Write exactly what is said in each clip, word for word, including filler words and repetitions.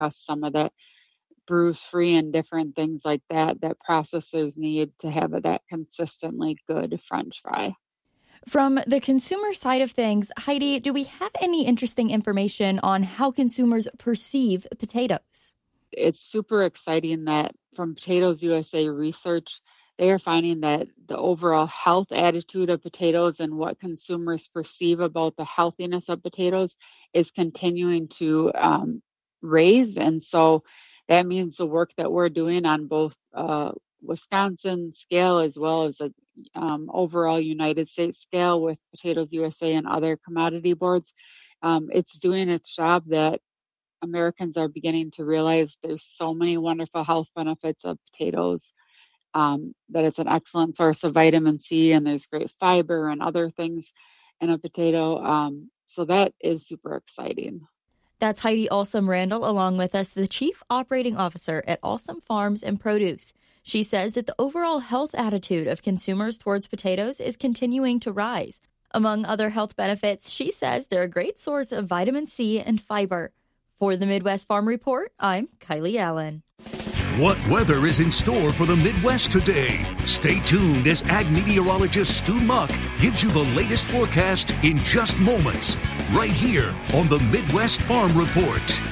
some of that bruise-free and different things like that that processors need to have that consistently good French fry. From the consumer side of things, Heidi, do we have any interesting information on how consumers perceive potatoes? It's super exciting that from Potatoes U S A research, they are finding that the overall health attitude of potatoes and what consumers perceive about the healthiness of potatoes is continuing to um, raise. And so that means the work that we're doing on both uh, Wisconsin scale as well as a um, overall United States scale with Potatoes U S A and other commodity boards, um, it's doing its job that Americans are beginning to realize there's so many wonderful health benefits of potatoes, um, that it's an excellent source of vitamin C and there's great fiber and other things in a potato. Um, so that is super exciting. That's Heidi Alsum Randall along with us, the Chief Operating Officer at Alsum Farms and Produce. She says that the overall health attitude of consumers towards potatoes is continuing to rise. Among other health benefits, she says they're a great source of vitamin C and fiber. For the Midwest Farm Report, I'm Kylie Allen. What weather is in store for the Midwest today? Stay tuned as ag meteorologist Stu Muck gives you the latest forecast in just moments, right here on the Midwest Farm Report.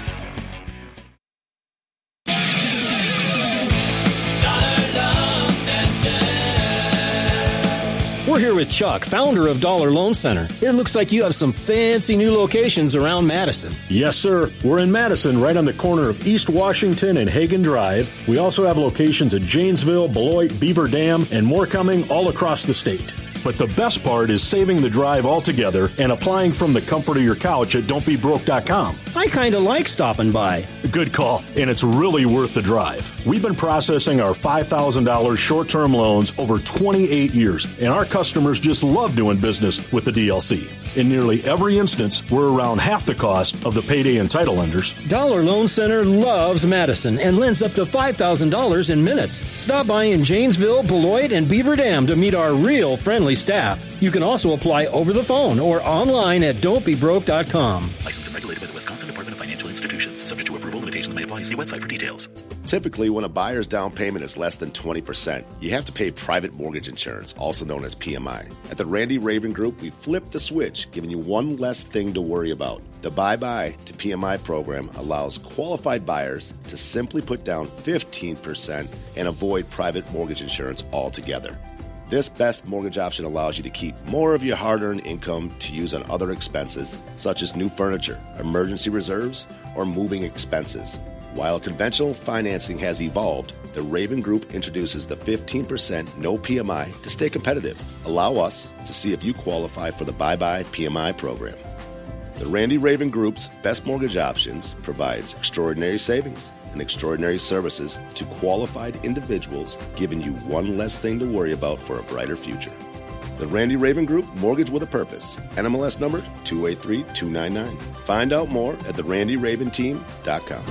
We're here with Chuck, founder of Dollar Loan Center. It looks like you have some fancy new locations around Madison. Yes, sir. We're in Madison, right on the corner of East Washington and Hagen Drive. We also have locations at Janesville, Beloit, Beaver Dam, and more coming all across the state. But the best part is saving the drive altogether and applying from the comfort of your couch at don't be broke dot com. I kind of like stopping by. Good call, and it's really worth the drive. We've been processing our five thousand dollars short-term loans over twenty-eight years, and our customers just love doing business with the D L C. In nearly every instance, we're around half the cost of the payday and title lenders. Dollar Loan Center loves Madison and lends up to five thousand dollars in minutes. Stop by in Janesville, Beloit, and Beaver Dam to meet our real friendly staff. You can also apply over the phone or online at don't be broke dot com. Licensed and regulated by the Wisconsin Department of Financial Institutions. Subject to approval, limitations may apply. See website for details. Typically, when a buyer's down payment is less than twenty percent, you have to pay private mortgage insurance, also known as P M I. At the Randy Raven Group, we flipped the switch, giving you one less thing to worry about. The Bye-Bye to P M I program allows qualified buyers to simply put down fifteen percent and avoid private mortgage insurance altogether. This best mortgage option allows you to keep more of your hard-earned income to use on other expenses, such as new furniture, emergency reserves, or moving expenses. While conventional financing has evolved, the Raven Group introduces the fifteen percent no P M I to stay competitive. Allow us to see if you qualify for the Bye-Bye P M I program. The Randy Raven Group's best mortgage options provides extraordinary savings and extraordinary services to qualified individuals, giving you one less thing to worry about for a brighter future. The Randy Raven Group, Mortgage with a Purpose, N M L S number two eight three two nine nine. Find out more at the randy raven team dot com.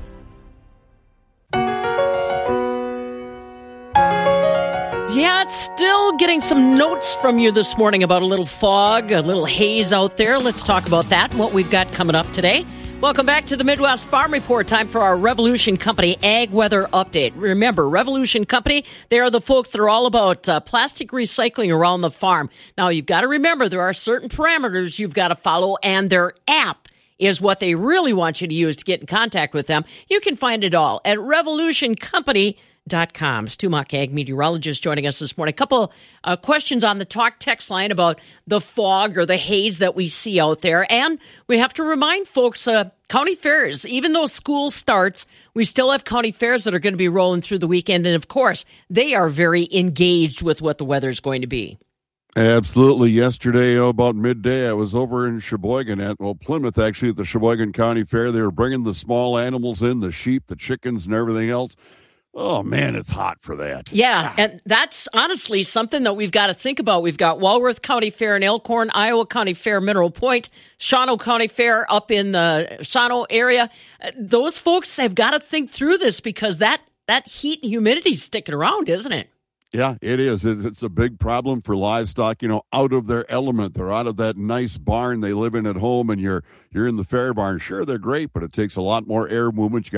Yeah, it's still getting some notes from you this morning about a little fog, a little haze out there. Let's talk about that and what we've got coming up today. Welcome back to the Midwest Farm Report. Time for our Revolution Company Ag Weather Update. Remember, Revolution Company, they are the folks that are all about uh, plastic recycling around the farm. Now, you've got to remember there are certain parameters you've got to follow, and their app is what they really want you to use to get in contact with them. You can find it all at revolution company dot com. Stu Muck, ag meteorologist, joining us this morning. A couple uh, questions on the talk text line about the fog or the haze that we see out there. And we have to remind folks, uh, county fairs, even though school starts, we still have county fairs that are going to be rolling through the weekend. And of course, they are very engaged with what the weather is going to be. Absolutely. Yesterday, oh, about midday, I was over in Sheboygan at, well, Plymouth, actually, at the Sheboygan County Fair. They were bringing the small animals in, the sheep, the chickens, and everything else. Oh, man, it's hot for that. Yeah, and that's honestly something that we've got to think about. We've got Walworth County Fair in Elkhorn, Iowa County Fair, Mineral Point, Shawano County Fair up in the Shawano area. Those folks have got to think through this because that, that heat and humidity is sticking around, isn't it? Yeah, it is. It- It's a big problem for livestock, you know, out of their element. They're out of that nice barn they live in at home, and you're you're in the fair barn. Sure, they're great, but it takes a lot more air movement. You